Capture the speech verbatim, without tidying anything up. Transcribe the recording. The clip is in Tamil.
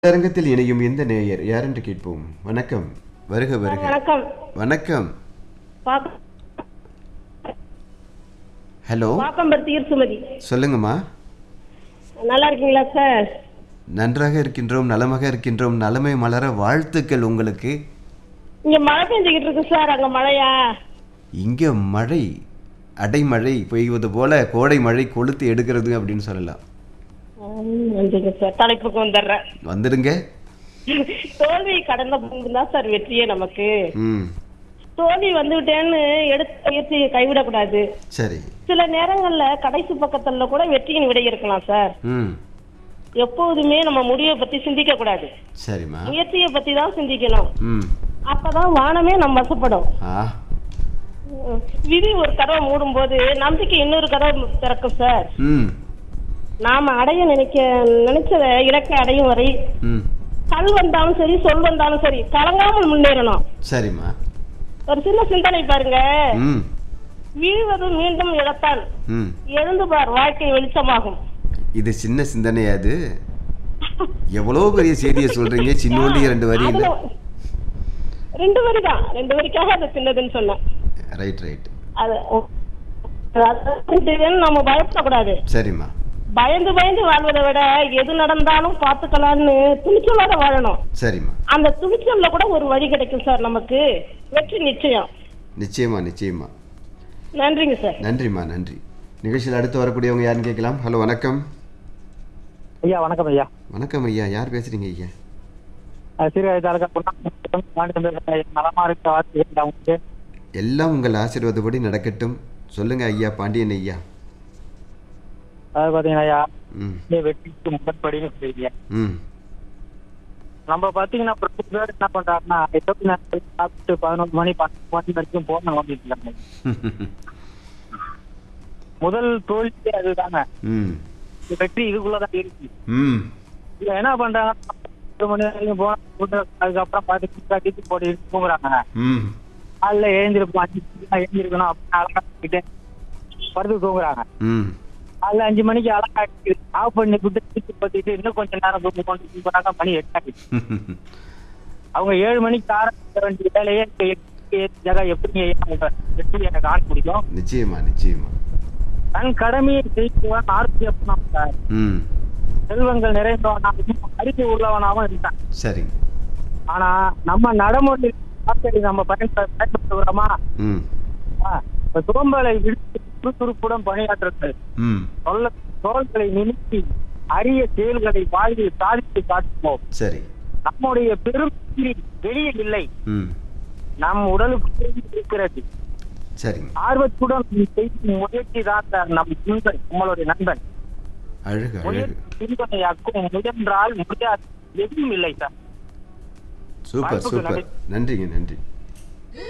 அரங்கத்தில் இணையும் இந்த நேயர் யார் என்று கேட்போம். வணக்கம், வருக வருக. வணக்கம். வணக்கம். ஹலோ, பாக்கம்பர்த்தியூர் சுமதி. சொல்லுங்கம்மா. நல்லா இருக்கீங்களா சார்? நன்றாக இருக்கின்றோம், நலமாக இருக்கின்றோம். நலமை மலர வாழ்த்துக்கள் உங்களுக்கு. இங்க மழை பெஞ்சுக்கிட்டு இருக்கு சார். அங்க மழையா? இங்க மழை, அடைமழை பெய்வது போல கோடை மழை கொளுத்து எடுக்கிறது அப்படின்னு சொல்லலாம். நன்றிங்க சார். தலைப்புக்கு வந்துடுறேன், வந்துடுங்க. தோல்வி கடந்த தான் சார் வெற்றியே நமக்கு. ம், தோல்வி வந்துவிட்டேன்னு எடுத்த முயற்சியை கைவிடக்கூடாது. சரி. சில நேரங்கள்ல கடைசி பக்கத்துல கூட வெற்றியின் விடை இருக்கலாம் சார். ம், எப்போதுமே நம்ம முடிவை பத்தி சிந்திக்க கூடாது, சரிம்மா. முயற்சியை பத்தி தான் சிந்திக்கணும். ம், அப்பதான் வானமே நம்ம வசப்படும். ஆ, விதி ஒரு கதவை மூடும் போது நம்பிக்கை இன்னொரு கதவை திறக்கும் சார். ம், நாம அடைய நினைக்க நினைச்சத இலக்கை அடையும் வரை ம், கல் வந்தாலும் சரி, சொல் வந்தாலும் சரி, கலங்காமல் முன்னேறணும். சரிம்மா. ஒரு சின்ன சிந்தனை பாருங்க. ம், வீழ்வது மீண்டும் இழத்தான், ம். எழுந்து பார், வாழ்க்கை வெளிச்சமாகும். இது சின்ன சிந்தனையா? அது எவ்வளவு பெரிய செய்தியை சொல்றீங்க, சின்னோண்டி இரண்டு வரி இல்ல. அதுல ரெண்டு வரி தான், ரெண்டு வரிக்காக அது சின்னதுன்னு சொன்னேன். Right right. அது அது நம்ம பயப்படக்கூடாது. சரிம்மா. பயந்து பயந்து வாழ்வதை விட எது நடந்தாலும் பார்த்துக்கலாம்னு துணிச்சலோட வாழணும். சரிம்மா. அந்த துணிச்சல்ல கூட ஒரு வழி கிடைக்கும் சார், நமக்கு வெற்றி நிச்சயம். நிச்சயமா நிச்சயமா. நன்றிங்க சார். நன்றிம்மா, நன்றி. நிகழ்ச்சியில் அடுத்து வரக்கூடியவங்க யாருன்னு கேட்கலாம். ஹலோ, வணக்கம். ஐயா வணக்கம். ஐயா வணக்கம் ஐயா, யார் பேசுறீங்க ஐயா? சீர்காழி தாலுகா நலமா இருக்க வார்த்தை உங்களுக்கு. எல்லாம் உங்கள் ஆசீர்வாதப்படி நடக்கட்டும். சொல்லுங்க ஐயா, பாண்டியன் ஐயா. அதாவது பாத்தீங்கன்னா ஐயா, ம், வெற்றிக்கு முதற்படின்னு சொல்றீங்க. ம், நம்ம பாத்தீங்கன்னா பத்து பேர் என்ன பண்றாருன்னா இருபத்தி நாலு சாப்பிட்டு பதினொன்று மணி பன்னெண்டு மணி வரைக்கும் போன நோண்டிட்டு இருக்காங்க. முதல் தோல்வி அதுதாங்க. ம், வெற்றி இதுக்குள்ளதான் இருக்கு. ம், இல்ல என்ன பண்றாங்க, பத்து மணி வரைக்கும் போன அதுக்கப்புறம் பாத்து போட்டு தூங்குறாங்க. ம், காலைல எழுந்திருப்போம், அஞ்சு மணிக்கு எழுந்திருக்கணும் அப்படின்னு அழகா படுத்து தூங்குறாங்க. ம், அதுல அஞ்சு மணிக்கு அழகா ஆஃப் பண்ணி விட்டு பத்திட்டு இன்னும் கொஞ்ச நேரம் தூக்கி கொண்டு போனாங்க. மணி எட்டாச்சு. அவங்க ஏழு மணிக்கு ஆரம்பிக்க வேண்டிய வேலையே ஜகா எப்படி எப்படி எனக்கு ஆட முடியும்? நிச்சயமா நிச்சயமா. தன் கடமையை செய்வன் ஆரோக்கியம் சார். ம், செல்வங்கள் நிறைந்தவனாகவும் அறிக்கை உள்ளவனாகவும் இருந்தான். சரி. ஆனா நம்ம நடைமுறை நம்ம பயன்படுத்துகிறோமா? ம், சோம்பலை விடுத்து சுறுசுறுப்புடன் பணியாற்றுறது, ம், தோள்களை நிமித்தி அரிய செயல்களை வாழ்வில் சாதித்து காட்டுவோம். சரி. நம்முடைய பெரும் வெளியே இல்லை, ம், நம் உடலுக்கு இருக்கிறது. சரி. ஆர்வத்துடன் செய்யும் முயற்சி தான் சார் நம் நண்பன், நம்மளுடைய நண்பன். அழகு அழகு. முயற்சி சிந்தனையாக்கும் முயன்றால் முடியாது எதுவும் இல்லை சார். Super super. நன்றிங்க, நன்றி.